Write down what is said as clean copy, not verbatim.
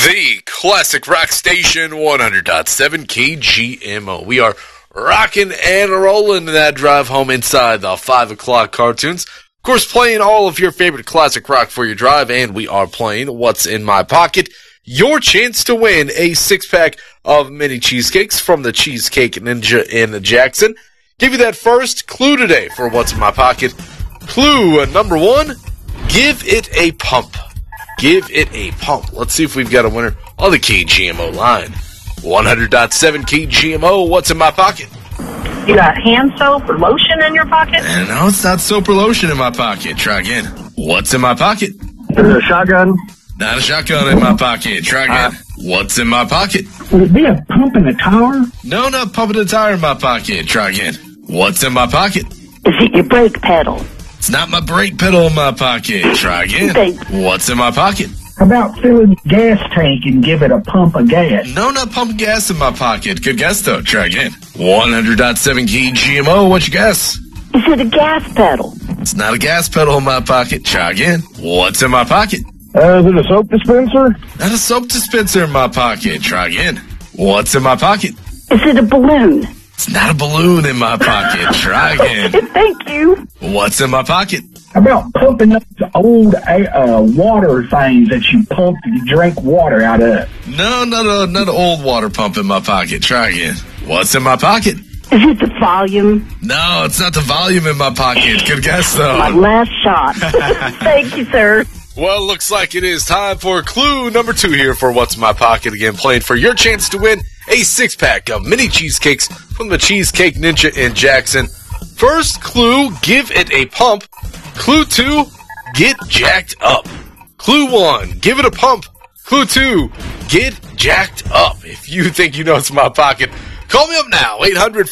The classic rock station, 100.7 KGMO. We are rocking and rolling that drive home inside the 5 o'clock cartoons. Of course, playing all of your favorite classic rock for your drive, and we are playing What's in My Pocket. Your chance to win a 6-pack of mini cheesecakes from the Cheesecake Ninja in Jackson. Give you that first clue today for What's in My Pocket. Clue number 1, give it a pump. Give it a pump. Let's see if we've got a winner on the KGMO line. 100.7 KGMO, what's in my pocket? You got hand soap or lotion in your pocket? No, it's not soap or lotion in my pocket. Try again. What's in my pocket? A shotgun. Not a shotgun in my pocket. Try again. What's in my pocket? Would it be a pump in a tire? No, not pumping a tire in my pocket. Try again. What's in my pocket? Is it your brake pedal? It's not my brake pedal in my pocket. Try again. What's in my pocket? How about filling a gas tank and give it a pump of gas? No, not pumping gas in my pocket. Good guess, though. Try again. 100.7 KGMO, what's your guess? Is it a gas pedal? It's not a gas pedal in my pocket. Try again. What's in my pocket? Is it a soap dispenser? Not a soap dispenser in my pocket. Try again. What's in my pocket? Is it a balloon? It's not a balloon in my pocket. Try again. Thank you. What's in my pocket? How about pumping up the old water things that you pump and you drink water out of? No, not an old water pump in my pocket. Try again. What's in my pocket? Is it the volume? No, it's not the volume in my pocket. Good guess, though. My last shot. Thank you, sir. Well, looks like it is time for clue number 2 here for What's in My Pocket. Again, playing for your chance to win a 6-pack of mini cheesecakes from the Cheesecake Ninja in Jackson. First clue, give it a pump. Clue 2, get jacked up. Clue 1, give it a pump. Clue 2, get jacked up. If you think you know it's in my pocket, call me up now, 800